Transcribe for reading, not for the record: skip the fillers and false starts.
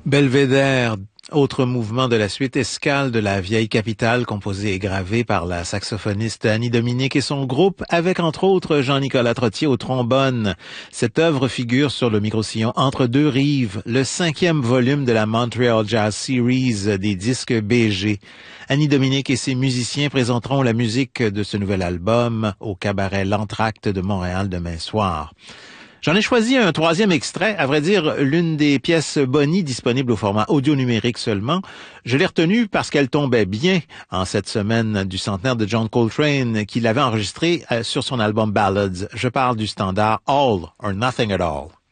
Belvédère, autre mouvement de la suite, Escale de la vieille capitale, composé et gravé par la saxophoniste Annie Dominique et son groupe, avec entre autres Jean-Nicolas Trottier au trombone. Cette œuvre figure sur le micro-sillon Entre deux rives, le 5e volume de la Montreal Jazz Series des disques BG. Annie Dominique et ses musiciens présenteront la musique de ce nouvel album au cabaret L'Entracte de Montréal demain soir. J'en ai choisi un 3e extrait, à vrai dire l'une des pièces Bonnie disponibles au format audio numérique seulement. Je l'ai retenue parce qu'elle tombait bien en cette semaine du centenaire de John Coltrane qu'il avait enregistré sur son album Ballads. Je parle du standard All or Nothing at All.